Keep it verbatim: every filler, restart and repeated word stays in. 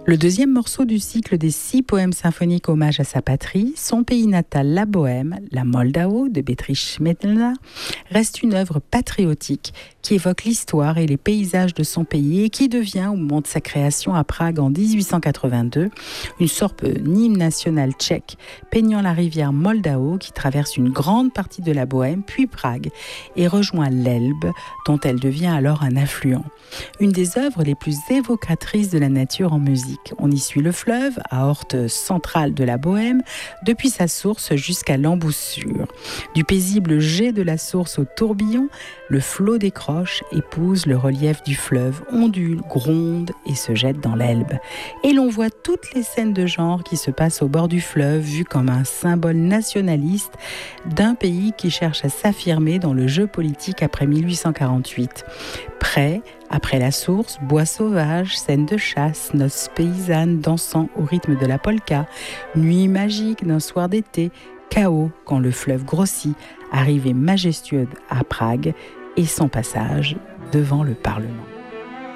Le deuxième morceau du cycle des six poèmes symphoniques hommage à sa patrie, son pays natal, la Bohême, la Moldau de Bedřich Šmejda, reste une œuvre patriotique qui évoque l'histoire et les paysages de son pays et qui devient, au moment de sa création à Prague en dix-huit cent quatre-vingt-deux, une sorte d'hymne national tchèque, peignant la rivière Moldau qui traverse une grande partie de la Bohême, puis Prague, et rejoint l'Elbe, dont elle devient alors un affluent. Une des œuvres les plus évocatrices de la nature en musique. On y suit le fleuve, aorte centrale de la Bohême, depuis sa source jusqu'à l'embouchure. Du paisible jet de la source au tourbillon, le flot décroche, épouse le relief du fleuve, ondule, gronde et se jette dans l'Elbe. Et l'on voit toutes les scènes de genre qui se passent au bord du fleuve, vues comme un symbole nationaliste d'un pays qui cherche à s'affirmer dans le jeu politique après mille huit cent quarante-huit. Près, après la source, bois sauvages, scènes de chasse, noces paysannes dansant au rythme de la polka, nuit magique d'un soir d'été, chaos quand le fleuve grossit, arrivée majestueuse à Prague et son passage devant le Parlement.